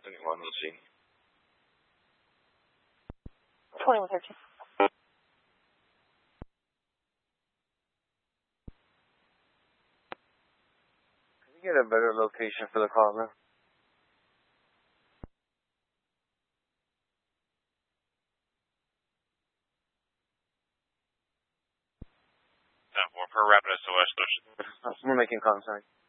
let's see. 2113. Can you get a better location for the call, man? For Rapid SOS, We're making contact.